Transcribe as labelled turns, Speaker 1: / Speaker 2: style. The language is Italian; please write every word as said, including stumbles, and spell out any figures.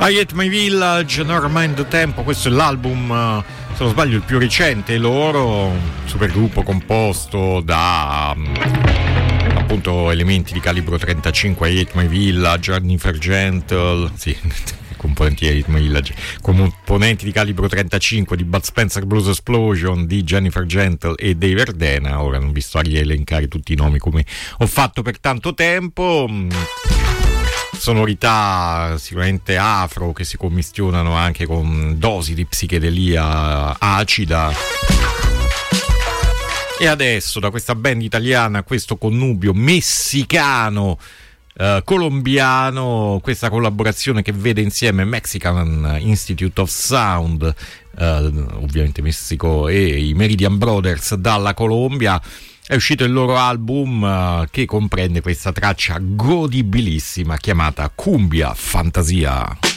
Speaker 1: I Hate My Village, No Remind Tempo, questo è l'album, se non sbaglio, il più recente loro, supergruppo composto da appunto elementi di calibro trentacinque, I Hate My Village, Jennifer Gentle, sì, componenti di Hate My Village, componenti di calibro trentacinque di Bud Spencer Blues Explosion, di Jennifer Gentle e Dave Verdena. Ora non vi sto a rielencare tutti i nomi come ho fatto per tanto tempo. Sonorità sicuramente afro che si commistionano anche con dosi di psichedelia acida. E adesso da questa band italiana, questo connubio messicano Uh, colombiano, questa collaborazione che vede insieme Mexican Institute of Sound, uh, ovviamente Messico, e i Meridian Brothers dalla Colombia. È uscito il loro album uh, che comprende questa traccia godibilissima chiamata Cumbia Fantasia.